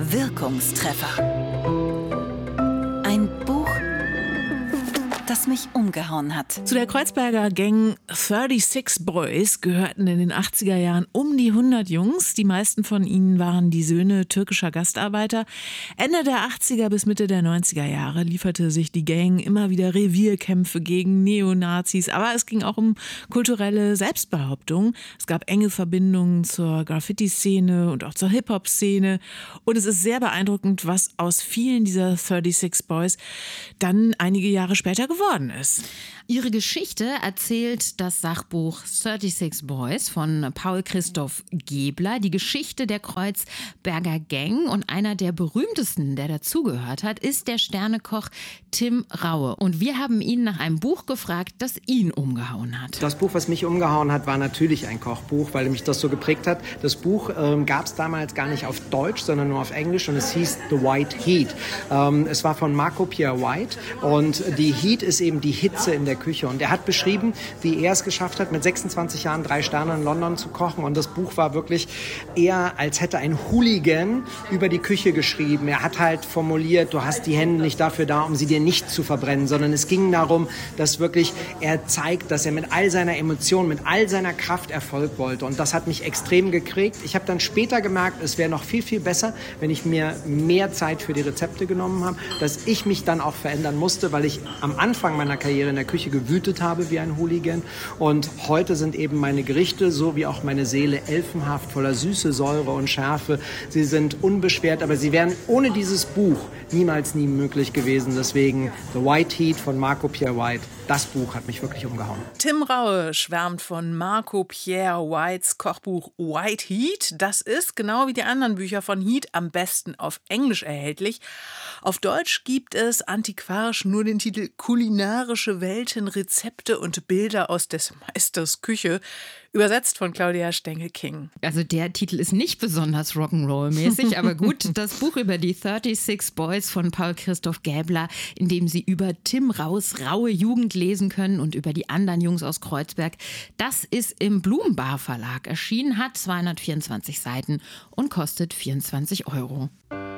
Wirkungstreffer. Ein Buch, das mich umgehauen hat. Zu der Kreuzberger Gang 36 Boys gehörten in den 80er Jahren um die 100 Jungs. Die meisten von ihnen waren die Söhne türkischer Gastarbeiter. Ende der 80er bis Mitte der 90er Jahre lieferte sich die Gang immer wieder Revierkämpfe gegen Neonazis. Aber es ging auch um kulturelle Selbstbehauptung. Es gab enge Verbindungen zur Graffiti-Szene und auch zur Hip-Hop-Szene. Und es ist sehr beeindruckend, was aus vielen dieser 36 Boys dann einige Jahre später geworden ist. Ihre Geschichte erzählt das Sachbuch 36 Boys von Paul Christoph Gebler, die Geschichte der Kreuzberger Gang. Und einer der berühmtesten, der dazugehört hat, ist der Sternekoch Tim Raue. Und wir haben ihn nach einem Buch gefragt, das ihn umgehauen hat. Das Buch, was mich umgehauen hat, war natürlich ein Kochbuch, weil mich das so geprägt hat. Das Buch gab es damals gar nicht auf Deutsch, sondern nur auf Englisch und es hieß The White Heat. Es war von Marco Pierre White und die Heat ist eben die Hitze in der Küche. Und er hat beschrieben, wie er es geschafft hat, mit 26 Jahren 3 Sterne in London zu kochen. Und das Buch war wirklich eher, als hätte ein Hooligan über die Küche geschrieben. Er hat halt formuliert, du hast die Hände nicht dafür da, um sie dir nicht zu verbrennen, sondern es ging darum, dass wirklich er zeigt, dass er mit all seiner Emotion, mit all seiner Kraft Erfolg wollte. Und das hat mich extrem gekriegt. Ich habe dann später gemerkt, es wäre noch viel, viel besser, wenn ich mir mehr Zeit für die Rezepte genommen habe, dass ich mich dann auch verändern musste, weil ich am Anfang meiner Karriere in der Küche gewütet habe wie ein Hooligan. Und heute sind eben meine Gerichte, so wie auch meine Seele, elfenhaft, voller Süße, Säure und Schärfe. Sie sind unbeschwert, aber sie wären ohne dieses Buch niemals nie möglich gewesen. Deswegen The White Heat von Marco Pierre White. Das Buch hat mich wirklich umgehauen. Tim Raue schwärmt von Marco Pierre Whites Kochbuch White Heat. Das ist, genau wie die anderen Bücher von Heat, am besten auf Englisch erhältlich. Auf Deutsch gibt es antiquarisch nur den Titel Kulinarische Welten, Rezepte und Bilder aus des Meisters Küche, übersetzt von Claudia Stengel-King. Also der Titel ist nicht besonders Rock'n'Roll-mäßig, aber gut, das Buch über die 36 Boys von Paul Christoph Gebler, in dem Sie über Tim Raues raue Jugend lesen können und über die anderen Jungs aus Kreuzberg, das ist im Blumenbar Verlag erschienen, hat 224 Seiten und kostet 24 €.